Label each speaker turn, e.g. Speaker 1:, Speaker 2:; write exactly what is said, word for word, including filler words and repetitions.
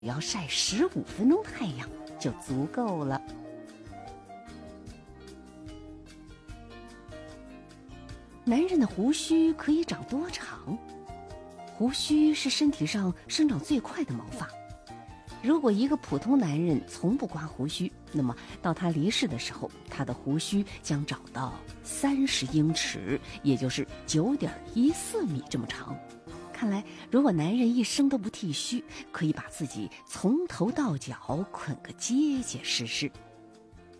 Speaker 1: 要晒十五分钟太阳就足够了。男人的胡须可以长多长？胡须是身体上生长最快的毛发。如果一个普通男人从不刮胡须，那么到他离世的时候，他的胡须将长到三十英尺，也就是九点一四米这么长。看来，如果男人一生都不剃须，可以把自己从头到脚捆个结结实实。